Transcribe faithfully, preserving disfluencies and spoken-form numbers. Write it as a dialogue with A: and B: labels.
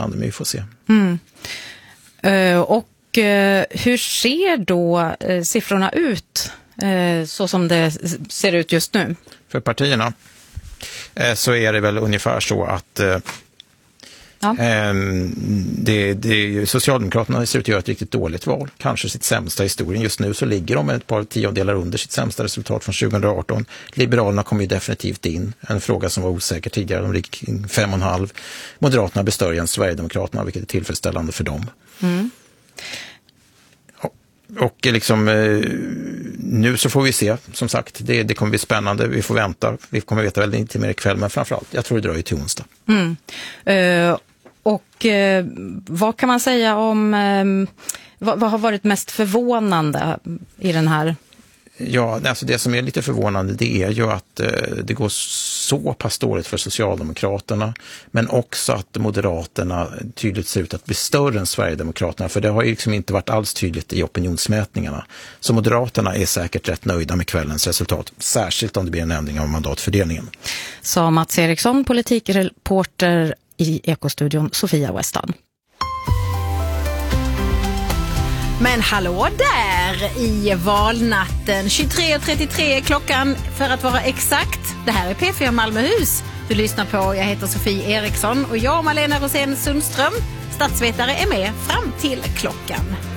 A: spännande, men vi får se.
B: Mm. Uh, och uh, hur ser då uh, siffrorna ut uh, så som det ser ut just nu?
A: För partierna uh, så är det väl ungefär så att uh, ja. Det, det, Socialdemokraterna ser ut att göra ett riktigt dåligt val, kanske sitt sämsta i historien. Just nu så ligger de ett par tiondelar under sitt sämsta resultat från tjugo arton. Liberalerna kommer ju definitivt in, en fråga som var osäker tidigare, de ligger kring fem och en halv. Moderaterna blir större än Sverigedemokraterna, vilket är tillfredsställande för dem. Mm. Och, och liksom nu så får vi se, som sagt, det, det kommer bli spännande, vi får vänta, vi kommer veta väldigt lite mer ikväll, men framförallt, jag tror det dröjer till onsdag.
B: Mm. Uh... Och eh, vad kan man säga om, eh, vad, vad har varit mest förvånande i den här?
A: Ja, alltså det som är lite förvånande, det är ju att eh, det går så pass dåligt för Socialdemokraterna, men också att Moderaterna tydligt ser ut att bli större än Sverigedemokraterna, för det har ju liksom inte varit alls tydligt i opinionsmätningarna. Så Moderaterna är säkert rätt nöjda med kvällens resultat, särskilt om det blir en ändring av mandatfördelningen.
B: Sa Mats Eriksson, politikreporter i Ekostudion, Sofia Westan.
C: Men hallå där i valnatten. tjugotre och trettiotre klockan för att vara exakt. Det här är P fyra Malmöhus. Du lyssnar på, jag heter Sofie Eriksson och jag och Malena Rosén Sundström, statsvetare, är med fram till klockan